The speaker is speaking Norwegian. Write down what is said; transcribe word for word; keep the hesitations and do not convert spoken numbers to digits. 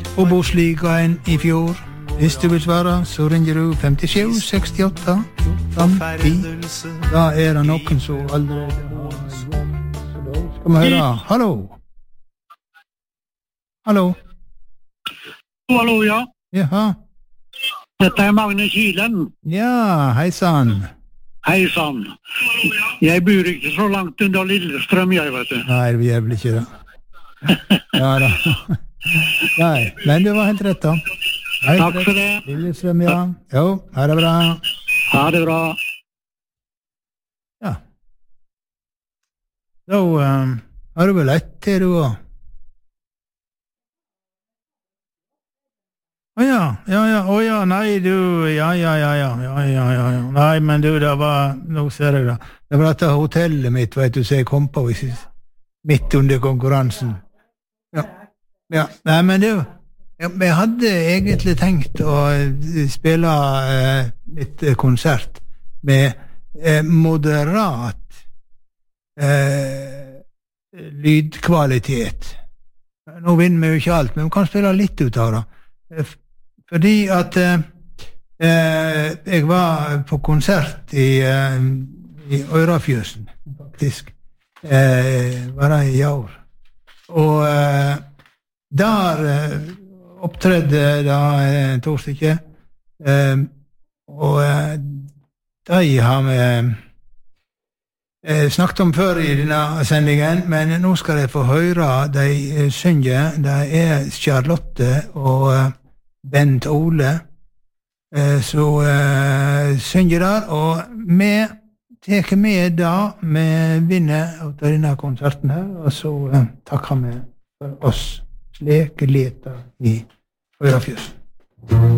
Obos-ligaen i fjor. Hvis du vil svare, så ringer du femtisju sekstiåtte fjorten ti. Da er det noen som allerede har så da skal vi høre. Hallo. Hallo. Hallo, ja. Jaha. Dette er Magne Kilen. Ja, hei sann. Hei sann. Jeg bor ikke så langt under Lillestrøm, jeg vet du. Nei, vi er vel ikke det. Ja da. Nei, men det var helt rett da. Hei, Takk for det. Lillestrøm, ja. Jo, ha det bra. Ha det bra. Ja. Da um, har du vel ett til du også. Å ja, ja, ja, å ja, nei du, ja, ja, ja, ja, ja, ja, ja, ja. Nei, men du, det var, nå ser jeg da. Det var dette hotellet mitt, vet du, så jeg kom på midt under konkurransen. Ja, ja, nei, men du, jeg hadde egentlig tenkt å spille eh, litt konsert med eh, moderat eh, lydkvalitet. Nå vinner vi jo ikke alt, men vi kan spille litt ut av det. Fordi at eh, jeg var på konsert i, eh, i Ørafjøsen, faktisk. Eh, var det i år. Og eh, der eh, opptredde da eh, to stykker. Eh, og eh, de har vi eh, snakket om før i denne sendingen, men nå skal jeg få høre de eh, synge. Det er Charlotte og eh, Bent Ole eh, så eh, synger der, og vi tar med da vi vinner av denne konserten her, og så eh, takker vi for oss slik leter i Ørafjøsen.